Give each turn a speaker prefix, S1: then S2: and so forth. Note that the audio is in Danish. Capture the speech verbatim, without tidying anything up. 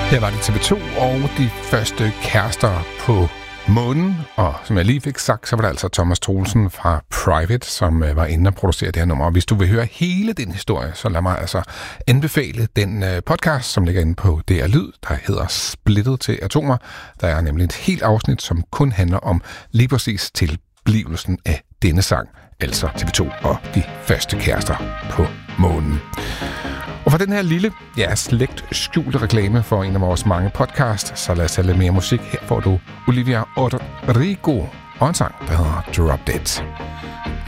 S1: Her var det T V to og de første kærester på månen, og som jeg lige fik sagt, så var det altså Thomas Troelsen fra Private, som var inde og producere det her nummer. Og hvis du vil høre hele den historie, så lad mig altså anbefale den podcast, som ligger inde på D R Lyd, der hedder Splittet til atomer. Der er nemlig et helt afsnit, som kun handler om lige præcis tilblivelsen af denne sang, altså T V to og de første kærester på månen. Og for den her lille, ja, slægt skjulte reklame for en af vores mange podcasts, så lad os have lidt mere musik. Her får du Olivia Rodrigo og en sang, der hedder Drop Dead.